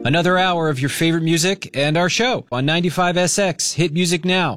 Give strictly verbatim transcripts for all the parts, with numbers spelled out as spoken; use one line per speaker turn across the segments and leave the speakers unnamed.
Another hour of your favorite music and our show on ninety-five S X. Hit music now.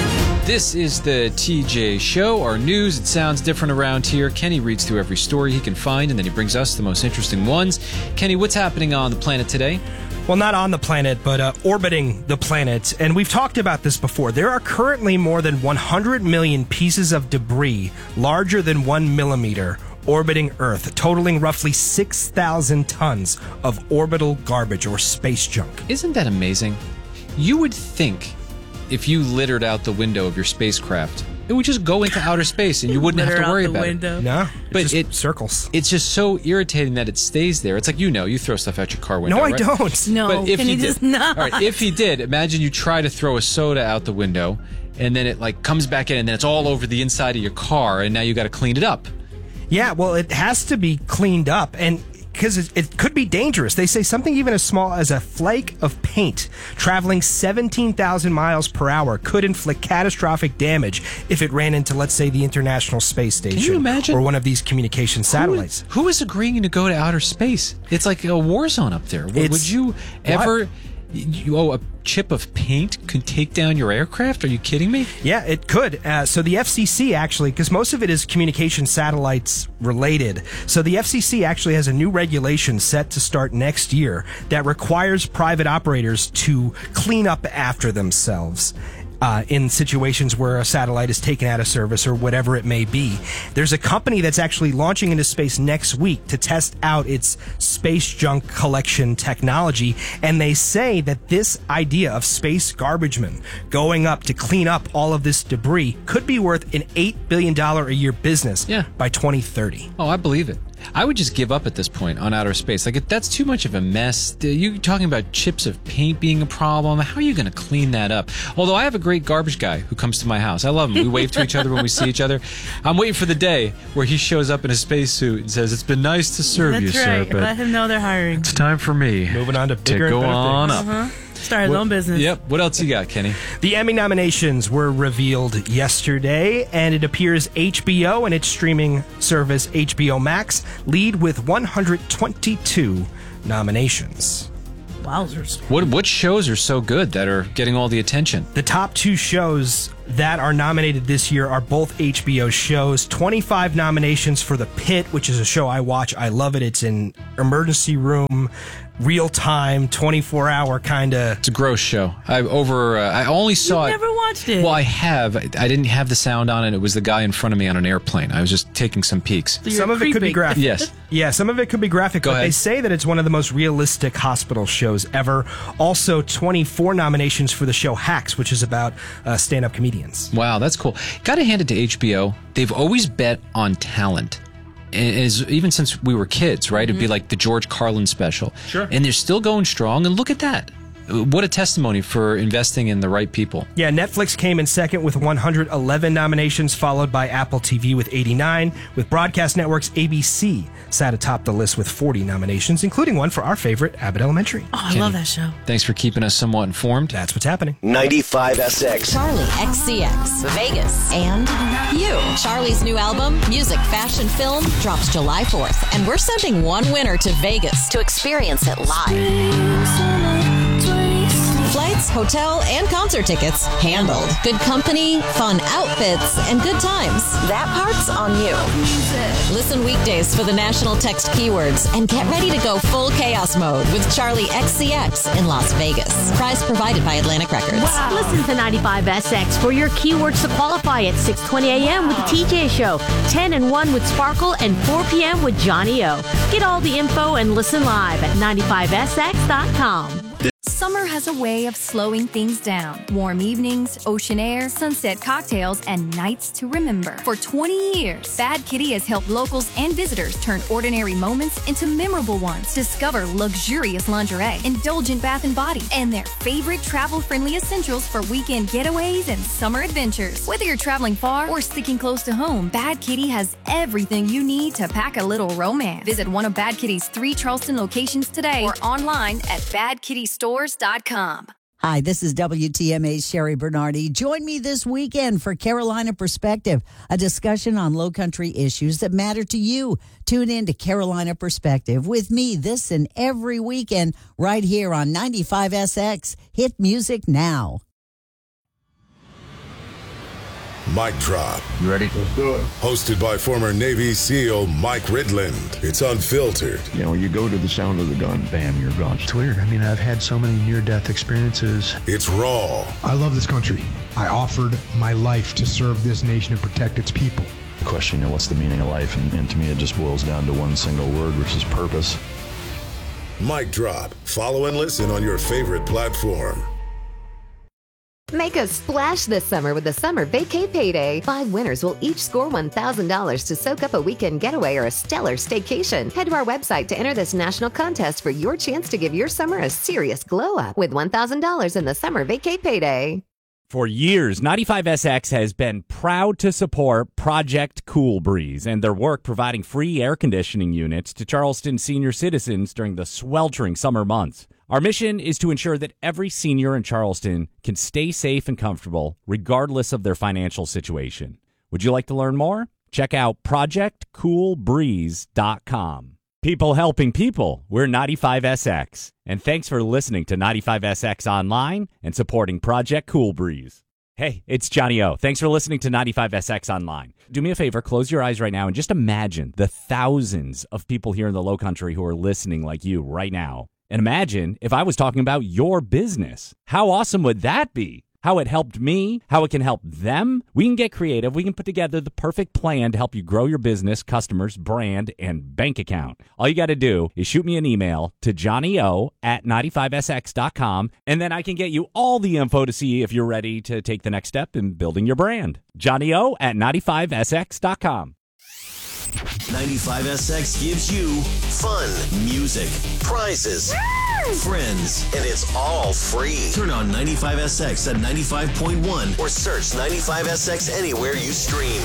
This is the T J Show, our news. It sounds different around here. Kenny reads through every story he can find, and then he brings us the most interesting ones. Kenny, what's happening on the planet today?
Well, not on the planet, but uh, orbiting the planet. And we've talked about this before. There are currently more than one hundred million pieces of debris larger than one millimeter orbiting Earth, totaling roughly six thousand tons of orbital garbage or space junk.
Isn't that amazing? You would think if you littered out the window of your spacecraft, it would just go into outer space and you wouldn't have to worry about
window.
it.
No,
but
just
it
circles.
It's just so irritating that it stays there. It's like, you know, you throw stuff out your car window.
No, I
right?
don't.
No,
But if
can
he
he
did,
just not?
All right, if he did, imagine you try to throw a soda out the window, and then it like comes back in, and then it's all over the inside of your car, and now you got to clean it up.
Yeah, well, it has to be cleaned up, and because it, it could be dangerous. They say something even as small as a flake of paint traveling seventeen thousand miles per hour could inflict catastrophic damage if it ran into, let's say, the International Space Station.
Can you imagine?
Or one of these communication satellites.
Who, who is agreeing to go to outer space? It's like a war zone up there. W-
It's-
Would you ever... You, oh, a chip of paint could take down your aircraft? Are you kidding me?
Yeah, it could. Uh, so the F C C actually, because most of it is communication satellites related, so the F C C actually has a new regulation set to start next year that requires private operators to clean up after themselves. Uh, in situations where a satellite is taken out of service or whatever it may be. There's a company that's actually launching into space next week to test out its space junk collection technology, and they say that this idea of space garbage men going up to clean up all of this debris could be worth an eight billion dollars a year business
Yeah.
by twenty thirty.
Oh, I believe it. I would just give up at this point on outer space. Like, that's too much of a mess. You talking about chips of paint being a problem. How are you going to clean that up? Although I have a great garbage guy who comes to my house. I love him. We wave to each other when we see each other. I'm waiting for the day where he shows up in a spacesuit and says, "It's been nice to serve
That's
you, sir,
right.
but
Let him know they're hiring.
it's time for me
Moving on to
to
bigger and
go
better
on
things.
up."
Uh-huh. Start his own business.
Yep. What else you got, Kenny?
The Emmy nominations were revealed yesterday, and it appears H B O and its streaming service H B O Max lead with one hundred twenty-two nominations.
Wowzers.
What what shows are so good that are getting all the attention?
The top two shows that are nominated this year are both H B O shows. twenty-five nominations for The Pit, which is a show I watch. I love it. It's an emergency room, real time, twenty-four hour kind of.
It's a gross show. I over. Uh, I only saw
You've
it.
never watched it.
Well, I have. I didn't have the sound on it. It was the guy in front of me on an airplane. I was just taking some peeks.
So you're
Some of it could be
creeping.
graphic.
Yes.
Yeah, some of it could be graphic,
Go
but
ahead.
they say that it's one of the most realistic hospital shows ever. Also, twenty-four nominations for the show Hacks, which is about uh, stand-up comedians.
Wow, that's cool. Got to hand it to H B O. They've always bet on talent. And as, even since we were kids, right? It'd be like the George Carlin special.
Sure.
And they're still going strong. And look at that. What a testimony for investing in the right people.
Yeah, Netflix came in second with one hundred eleven nominations, followed by Apple T V with eighty-nine. With broadcast networks, A B C sat atop the list with forty nominations, including one for our favorite, Abbott Elementary.
Oh, I love that show.
Thanks for keeping us somewhat informed.
That's what's happening.
ninety-five S X.
Charlie X C X, Vegas, and you. Charlie's new album, Music, Fashion, Film, drops July fourth, and we're sending one winner to Vegas to experience it live. Flights, hotel, and concert tickets handled. Good company, fun outfits, and good times. That part's on you. Listen weekdays for the national text keywords and get ready to go full chaos mode with Charlie X C X in Las Vegas. Prize provided by Atlantic Records.
Listen to ninety-five S X for your keywords to qualify at six twenty a.m. with the T J Show, ten and one with Sparkle, and four p.m. with Johnny O. Get all the info and listen live at ninety-five S X dot com.
Summer has a way of slowing things down. Warm evenings, ocean air, sunset cocktails, and nights to remember. For twenty years, Bad Kitty has helped locals and visitors turn ordinary moments into memorable ones. Discover luxurious lingerie, indulgent bath and body, and their favorite travel-friendly essentials for weekend getaways and summer adventures. Whether you're traveling far or sticking close to home, Bad Kitty has everything you need to pack a little romance. Visit one of Bad Kitty's three Charleston locations today or online at bad kitty stores dot com.
Hi, this is W T M A's Sherry Bernardi. Join me this weekend for Carolina Perspective, a discussion on Lowcountry issues that matter to you. Tune in to Carolina Perspective with me this and every weekend right here on ninety-five S X. Hit music now.
Mic Drop.
You ready? Let's do it.
Hosted by former Navy SEAL Mike Ridland. It's unfiltered.
You know, you go to the sound of the gun, bam, you're gone.
It's weird. I mean, I've had so many near-death experiences.
It's raw.
I love this country. I offered my life to serve this nation and protect its people.
The question, you know, what's the meaning of life? And, and to me, it just boils down to one single word, which is purpose.
Mic Drop. Follow and listen on your favorite platform.
Make a splash this summer with the Summer Vacay Payday. Five winners will each score one thousand dollars to soak up a weekend getaway or a stellar staycation. Head to our website to enter this national contest for your chance to give your summer a serious glow up with one thousand dollars in the Summer Vacay Payday.
For years, ninety-five S X has been proud to support Project Cool Breeze and their work providing free air conditioning units to Charleston senior citizens during the sweltering summer months. Our mission is to ensure that every senior in Charleston can stay safe and comfortable regardless of their financial situation. Would you like to learn more? Check out project cool breeze dot com. People helping people, we're ninety-five S X. And thanks for listening to ninety-five S X Online and supporting Project Cool Breeze. Hey, it's Johnny O. Thanks for listening to ninety-five S X Online. Do me a favor, close your eyes right now and just imagine the thousands of people here in the Lowcountry who are listening like you right now. And imagine if I was talking about your business. How awesome would that be? How it helped me, how it can help them. We can get creative. We can put together the perfect plan to help you grow your business, customers, brand, and bank account. All you got to do is shoot me an email to johnnyo at ninety-five S X dot com, and then I can get you all the info to see if you're ready to take the next step in building your brand. johnnyo at ninety-five S X dot com.
ninety-five S X gives you fun, music, prizes, friends, and it's all free. Turn on ninety-five S X at ninety-five point one or search ninety-five S X anywhere you stream.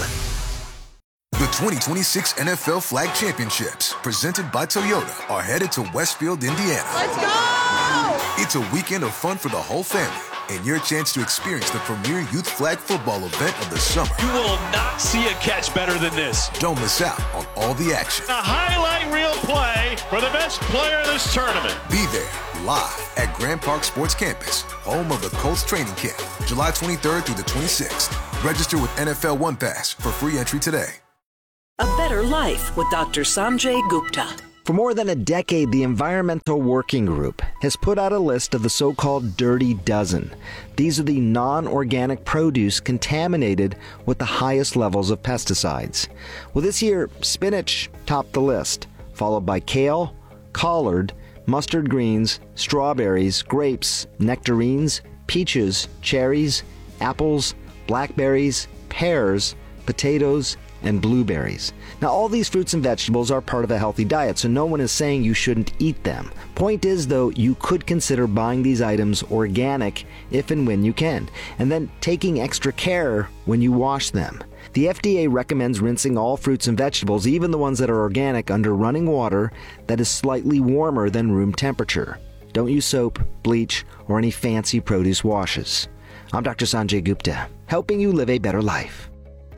The twenty twenty-six N F L Flag Championships, presented by Toyota, are headed to Westfield, Indiana.
Let's go!
It's a weekend of fun for the whole family, and your chance to experience the premier youth flag football event of the summer.
You will not see a catch better than this.
Don't miss out on all the action.
A highlight reel play for the best player in this tournament.
Be there, live at Grand Park Sports Campus, home of the Colts training camp, July twenty-third through the twenty-sixth. Register with N F L One Pass for free entry today.
A Better Life with Doctor Sanjay Gupta.
For more than a decade, the Environmental Working Group has put out a list of the so-called Dirty Dozen. These are the non-organic produce contaminated with the highest levels of pesticides. Well, this year, spinach topped the list, followed by kale, collard, mustard greens, strawberries, grapes, nectarines, peaches, cherries, apples, blackberries, pears, potatoes, and blueberries. Now, all these fruits and vegetables are part of a healthy diet, so no one is saying you shouldn't eat them. Point is, though, you could consider buying these items organic if and when you can, and then taking extra care when you wash them. The F D A recommends rinsing all fruits and vegetables, even the ones that are organic, under running water that is slightly warmer than room temperature. Don't use soap, bleach, or any fancy produce washes. I'm Doctor Sanjay Gupta, helping you live a better life.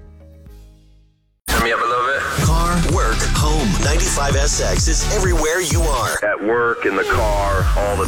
Turn me up a little bit. Car, work, home. ninety-five S X is everywhere you are.
At work, in the car, all the